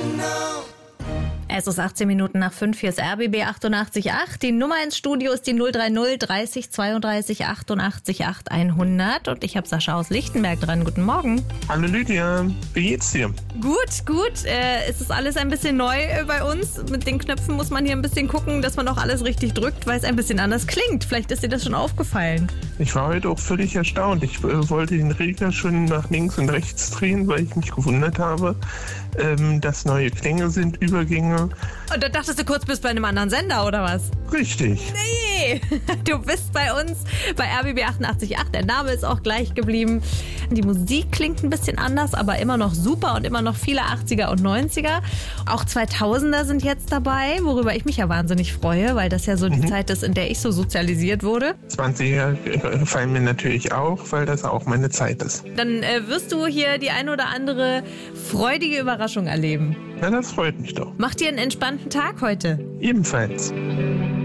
Es ist 18 Minuten nach 5, hier ist RBB 88.8. Die Nummer ins Studio ist die 030 30 32 88 8 100. Und ich habe Sascha aus Lichtenberg dran. Guten Morgen. Hallo Lydia, wie geht's dir? Gut. Es ist alles ein bisschen neu bei uns. Mit den Knöpfen muss man hier ein bisschen gucken, dass man auch alles richtig drückt, weil es ein bisschen anders klingt. Vielleicht ist dir das schon aufgefallen. Ich war heute auch völlig erstaunt. Ich wollte den Regler schon nach links und rechts drehen, weil ich mich gewundert habe, dass neue Klänge sind, Übergänge. Und da dachtest du kurz, bist bei einem anderen Sender, oder was? Richtig. Nee, du bist bei uns bei RBB 88.8. Der Name ist auch gleich geblieben. Die Musik klingt ein bisschen anders, aber immer noch super und immer noch viele 80er und 90er. Auch 2000er sind jetzt dabei, worüber ich mich ja wahnsinnig freue, weil das ja so die Zeit ist, in der ich so sozialisiert wurde. 20er gefallen mir natürlich auch, weil das auch meine Zeit ist. Dann wirst du hier die ein oder andere freudige Überraschung erleben. Na, das freut mich doch. Mach dir einen entspannten Tag heute. Ebenfalls.